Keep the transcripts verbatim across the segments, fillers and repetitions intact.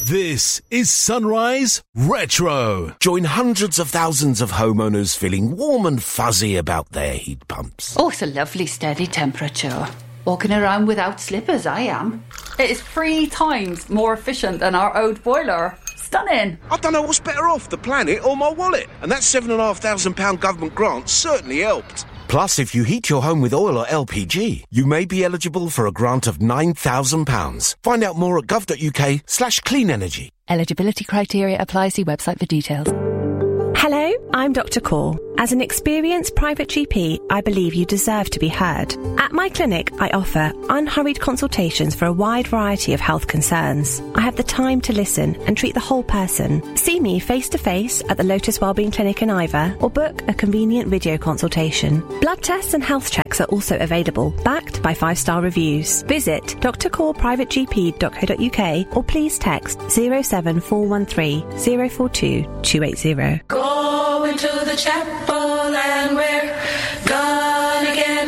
This is Sunrise Retro. Join hundreds of thousands of homeowners feeling warm and fuzzy about their heat pumps. Oh, it's a lovely steady temperature. Walking around without slippers, I am. It is three times more efficient than our old boiler. Stunning. I don't know what's better off, the planet or my wallet. And that seven and a half thousand pound government grant certainly helped. Plus, if you heat your home with oil or L P G, you may be eligible for a grant of nine thousand pounds. Find out more at gov.uk slash clean energy. Eligibility criteria apply. See website for details. Hello, I'm Doctor Call. As an experienced private G P, I believe you deserve to be heard. At my clinic, I offer unhurried consultations for a wide variety of health concerns. I have the time to listen and treat the whole person. See me face-to-face at the Lotus Wellbeing Clinic in Ivor or book a convenient video consultation. Blood tests and health checks are also available, backed by five-star reviews. Visit d r call private g p dot co dot u k or please text zero seven four one three zero four two two eight zero. Go into the chapel and we're gonna get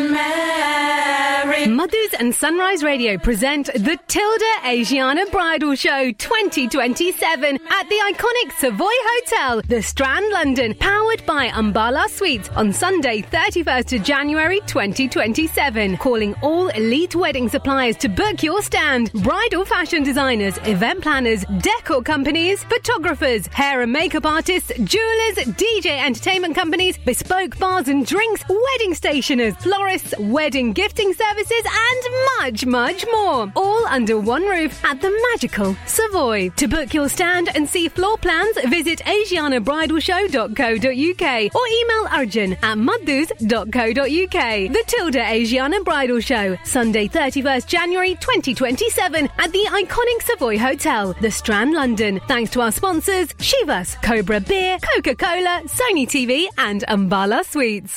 married. Mothers and Sunrise Radio present the Tilda Asiana Bridal Show twenty twenty-seven at the iconic Savoy Hotel, The Strand, London, powered by Umbala Suites on Sunday thirty-first of January twenty twenty-seven. Calling all elite wedding suppliers to book your stand. Bridal fashion designers, event planners, decor companies, photographers, hair and makeup artists, jewelers, D J entertainment companies, bespoke bars and drinks, wedding stationers, florists, wedding gifting services, and much, much more. All under one roof at the magical Savoy. To book your stand and see floor plans, visit asiana bridal show dot co dot u k or email Arjun at muddus dot co dot u k. The Tilda Asiana Bridal Show, Sunday thirty-first of January twenty twenty-seven at the iconic Savoy Hotel, The Strand, London. Thanks to our sponsors, Chivas, Cobra Beer, Coca-Cola, Sony T V and Umbala Suites.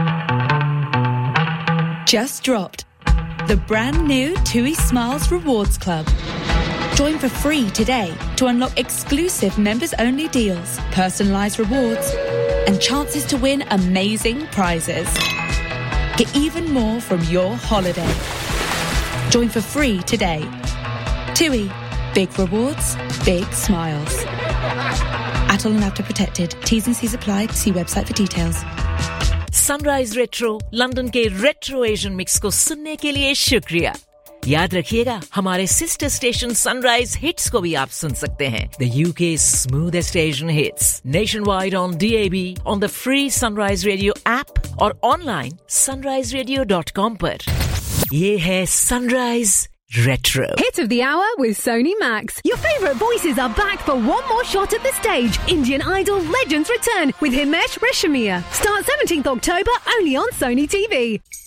Just dropped the brand new TUI Smiles Rewards Club. Join for free today to unlock exclusive members-only deals, personalised rewards, and chances to win amazing prizes. Get even more from your holiday. Join for free today. TUI. Big rewards, big smiles. Atoll and Apta protected. T's and C's applied. See website for details. Sunrise retro London के retro Asian mix को सुनने के लिए शुक्रिया। याद रखिएगा हमारे sister station sunrise hits को भी आप सुन सकते हैं। The U K's smoothest Asian hits nationwide on D A B, on the free Sunrise Radio app और online sunrise radio dot com पर। ये है Sunrise Retro. Hit of the hour with Sony Max. Your favourite voices are back for one more shot at the stage. Indian Idol Legends return with Himesh Reshammiya. Start seventeenth of October only on Sony T V.